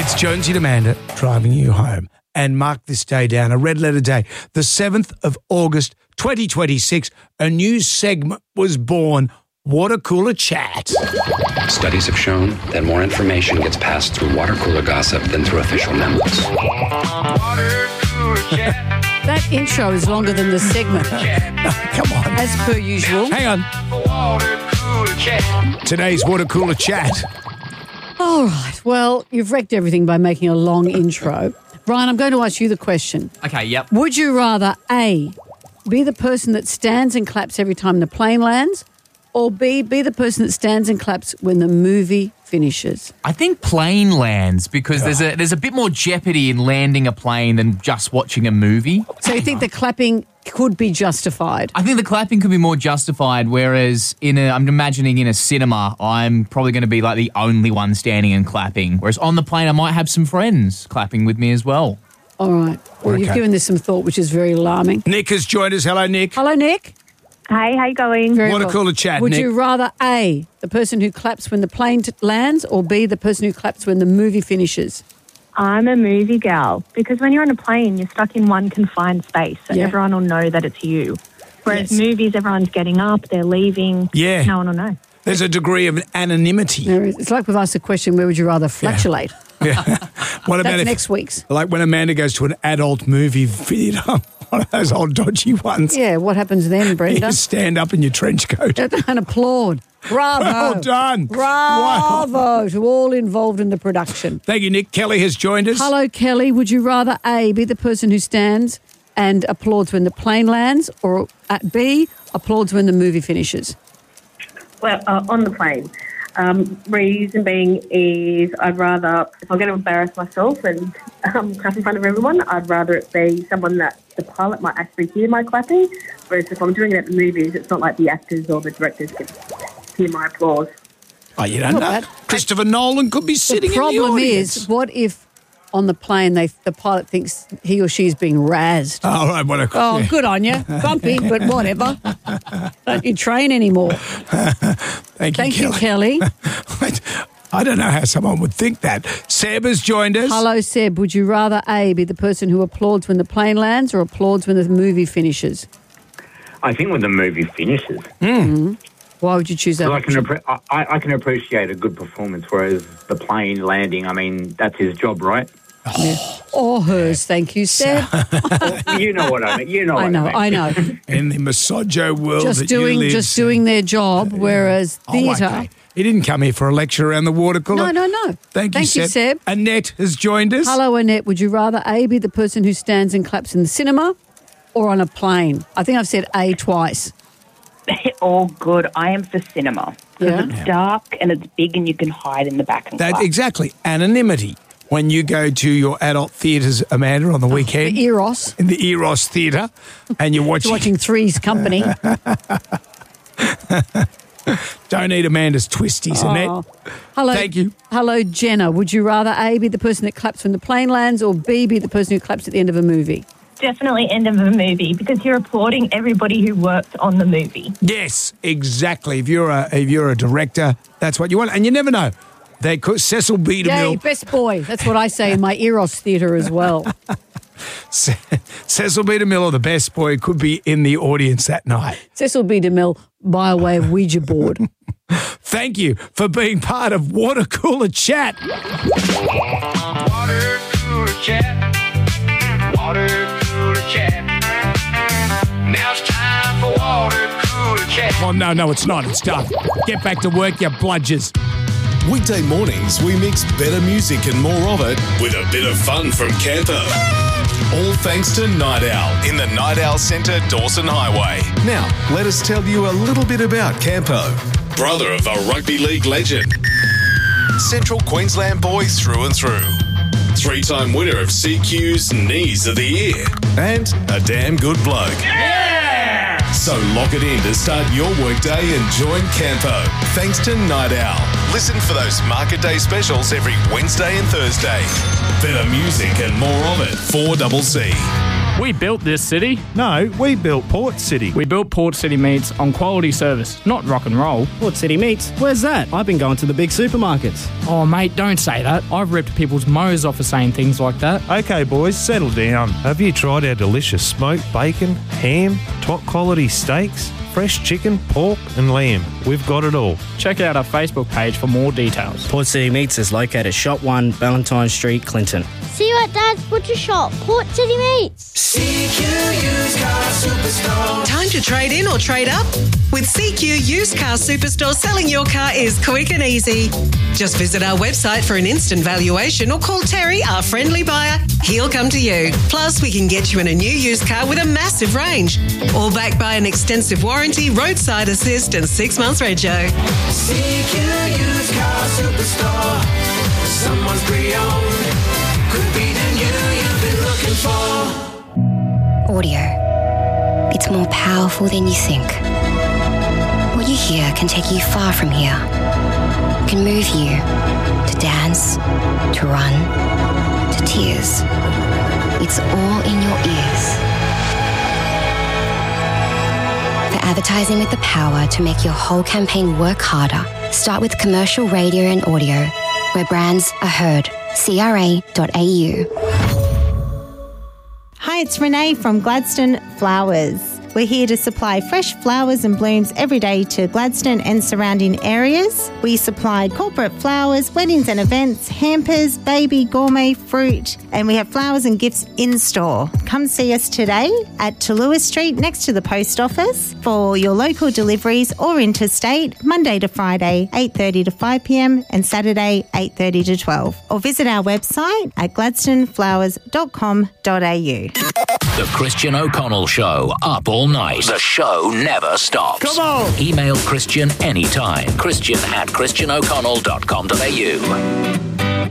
It's Jonesy and Amanda driving you home. And mark this day down, a red letter day, the 7th of August, 2026, a new segment was born, Water Cooler Chat. Studies have shown that more information gets passed through water cooler gossip than through official memos. That intro is longer than the segment. Come on. As per usual. Hang on. Today's Water Cooler Chat. All right. Well, you've wrecked everything by making a long intro. Ryan, I'm going to ask you the question. Okay, yep. Would you rather, A, be the person that stands and claps every time the plane lands, or B, be the person that stands and claps when the movie finishes? I think plane lands because there's a bit more jeopardy in landing a plane than just watching a movie. So you think the clapping could be justified? I think the clapping could be more justified, whereas I'm imagining in a cinema, I'm probably going to be like the only one standing and clapping, whereas on the plane I might have some friends clapping with me as well. All right. Well, Okay. You've given this some thought, which is very alarming. Nick has joined us. Hello, Nick. Hello, Nick. Hey, how you going? Very Water well. Cooler Chat, Would Nick. you rather, A, the person who claps when the plane lands, or B, the person who claps when the movie finishes? I'm a movie gal because when you're on a plane, you're stuck in one confined space, so Yeah. everyone will know that it's you. Whereas Yes. movies, everyone's getting up, they're leaving. Yeah. No one will know. There's a degree of anonymity. There is. It's like we've asked the question, where would you rather flatulate? What about That's if, next week's. like when Amanda goes to an adult movie theatre, one of those old dodgy ones, Yeah, what happens then, Brenda? you stand up in your trench coat. And applaud. Bravo. Well done. Wow. Bravo to all involved in the production. Thank you, Nick. Kelly has joined us. Hello, Kelly. Would you rather, A, be the person who stands and applauds when the plane lands, or B, applauds when the movie finishes? Well, on the plane. Reason being is I'd rather, if I'm going to embarrass myself and clap in front of everyone, I'd rather it be someone that the pilot might actually hear my clapping. Whereas if I'm doing it at the movies, it's not like the actors or the directors can hear my applause. Oh, you don't Not know. bad. Christopher Nolan could be sitting The problem in the audience. is, what if on the plane the pilot thinks he or she is being razzed? All right, what a... Oh, yeah. good on you. Bumpy, but whatever. Don't you train anymore. Thank you, Thank you, Kelly. I don't know how someone would think that. Seb has joined us. Hello, Seb. Would you rather, A, be the person who applauds when the plane lands, or applauds when the movie finishes? I think when the movie finishes, Why would you choose that? I can appreciate a good performance, whereas the plane landing, I mean, that's his job, right? Or hers, thank you, Seb. You know what I mean. You know what I know. In the misogyno world Just that you live just in. doing their job, whereas theatre... okay. He didn't come here for a lecture around the water cooler. No. Thank you, Seb. Annette has joined us. Hello, Annette. Would you rather A, be the person who stands and claps in the cinema, or on a plane? I think I've said A twice. All good. I am for cinema. Yeah. It's dark and it's big and you can hide in the back and clap. Exactly. Anonymity. When you go to your adult theatres, Amanda, on the weekend. The Eros. In the Eros Theatre, and you're watching Three's Company. Don't eat Amanda's twisties, Annette. Hello. Thank you. Hello, Jenna. Would you rather A, be the person that claps when the plane lands, or B, be the person who claps at the end of a movie? Definitely end of a movie because you're applauding everybody who worked on the movie. Yes, exactly. If you're a director, that's what you want. And you never know. They could, Cecil B. Yay, DeMille. best boy. That's what I say in my Eros theatre as well. Cecil B. DeMille, or the best boy, could be in the audience that night. Cecil B. DeMille by way of Ouija board. Thank you for being part of Water Cooler Chat. Water Cooler Chat. Water Cooler Chat. Now it's time for Water Cooler Chat. Oh, no, it's not. It's done. Get back to work, you bludgers. Weekday mornings, we mix better music and more of it with a bit of fun from Campo. All thanks to Night Owl in the Night Owl Centre, Dawson Highway. Now, let us tell you a little bit about Campo. Brother of a rugby league legend. Central Queensland boy through and through. 3-time winner of CQ's Knees of the Year. And a damn good bloke. So lock it in to start your workday and join Campo. Thanks to Night Owl. Listen for those Market Day specials every Wednesday and Thursday. Better music and more of it. 4CC. We built this city. No, we built Port City. We built Port City Meats on quality service, not rock and roll. Port City Meats? Where's that? I've been going to the big supermarkets. Oh, mate, don't say that. I've ripped people's mows off for saying things like that. Okay, boys, settle down. Have you tried our delicious smoked bacon, ham, top quality steaks, fresh chicken, pork and lamb? We've got it all. Check out our Facebook page for more details. Port City Meats is located Shop 1, Valentine Street, Clinton. See you at Dad's Butcher Shop, Port City Meats. CQ Used Car Superstore. Time to trade in or trade up? With CQ Used Car Superstore, selling your car is quick and easy. Just visit our website for an instant valuation or call Terry, our friendly buyer. He'll come to you. Plus, we can get you in a new used car with a massive range. All backed by an extensive warranty, roadside assist and 6 months rego. CQ Used Car Superstore. Someone's pre-owned. Could be the new you've been looking for. Audio. It's more powerful than you think. What you hear can take you far from here. It can move you to dance, to run, to tears. It's all in your ears. For advertising with the power to make your whole campaign work harder, start with commercial radio and audio, where brands are heard. CRA.au. Hi, it's Renee from Gladstone Flowers. We're here to supply fresh flowers and blooms every day to Gladstone and surrounding areas. We supply corporate flowers, weddings and events, hampers, baby, gourmet, fruit, and we have flowers and gifts in store. Come see us today at Talua Street next to the post office for your local deliveries or interstate, Monday to Friday, 8:30 to 5 p.m. and Saturday, 8:30 to 12. Or visit our website at gladstoneflowers.com.au. The Christian O'Connell Show, up all night. The show never stops. Come on! Email Christian anytime. Christian@christianoconnell.com.au.